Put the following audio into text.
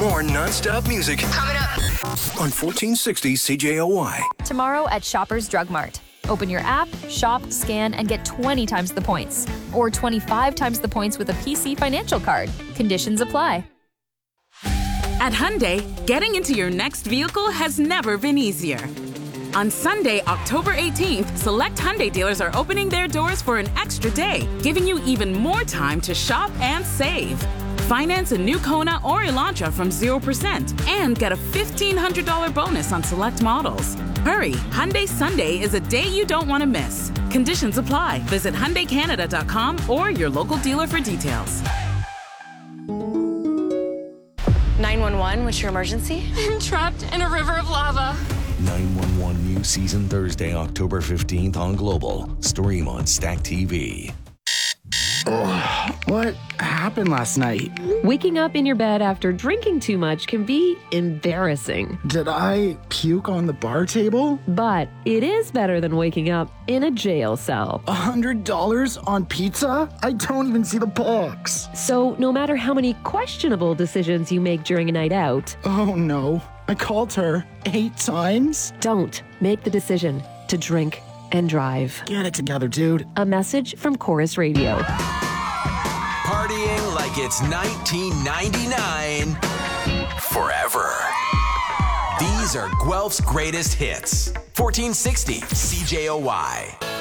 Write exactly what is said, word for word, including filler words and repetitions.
more non-stop music. Coming up on fourteen sixty C J O Y. Tomorrow at Shoppers Drug Mart. Open your app, shop, scan, and get twenty times the points. Or twenty-five times the points with a P C Financial Card. Conditions apply. At Hyundai, getting into your next vehicle has never been easier. On Sunday, October eighteenth, select Hyundai dealers are opening their doors for an extra day, giving you even more time to shop and save. Finance a new Kona or Elantra from zero percent and get a fifteen hundred dollars bonus on select models. Hurry, Hyundai Sunday is a day you don't want to miss. Conditions apply. Visit Hyundai Canada dot com or your local dealer for details. nine one one, what's your emergency? I'm trapped in a river of lava. nine one one new season Thursday, October fifteenth on Global. Stream on Stack T V. Oh, what happened last night? Waking up in your bed after drinking too much can be embarrassing. Did I puke on the bar table? But it is better than waking up in a jail cell. A hundred dollars on pizza? I don't even see the box. So no matter how many questionable decisions you make during a night out... Oh no, I called her eight times? Don't make the decision to drink and drive. Get it together, dude. A message from Chorus Radio. Partying like it's nineteen ninety-nine forever. These are Guelph's greatest hits. fourteen sixty C J O Y.